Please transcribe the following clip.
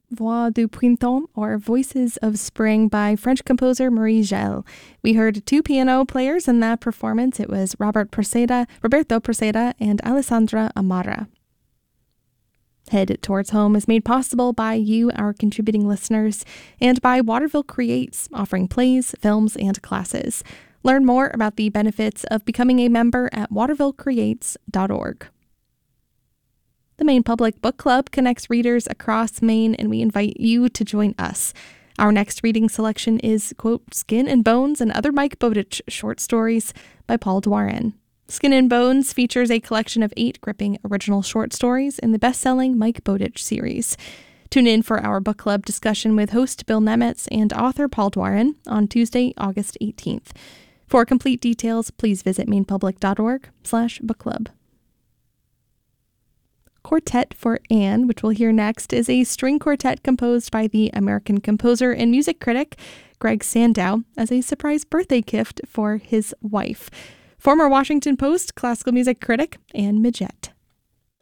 Voix du Printemps, or Voices of Spring, by French composer Marie Gell. We heard two piano players in that performance. It was Roberto Preseda, and Alessandra Amara. Head Towards Home is made possible by you, our contributing listeners, and by Waterville Creates, offering plays, films, and classes. Learn more about the benefits of becoming a member at watervillecreates.org. The Maine Public Book Club connects readers across Maine, and we invite you to join us. Our next reading selection is, quote, Skin and Bones and Other Mike Bowditch Short Stories by Paul Dwarin. Skin and Bones features a collection of 8 gripping original short stories in the best-selling Mike Bowditch series. Tune in for our book club discussion with host Bill Nemetz and author Paul Dwarin on Tuesday, August 18th. For complete details, please visit mainepublic.org/book club. Quartet for Anne, which we'll hear next, is a string quartet composed by the American composer and music critic Greg Sandow as a surprise birthday gift for his wife, former Washington Post classical music critic Anne Midgett.